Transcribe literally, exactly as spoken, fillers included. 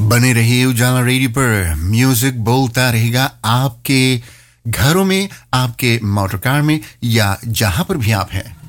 बने रहिए उजाला रेडियो पर। म्यूजिक बोलता रहेगा आपके घरों में, आपके मोटर कार में या जहां पर भी आप हैं।